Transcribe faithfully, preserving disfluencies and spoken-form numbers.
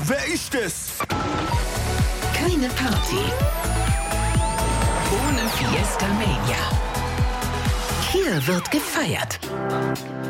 Wer ist es? Keine Party ohne Fiesta Mania. Hier wird gefeiert.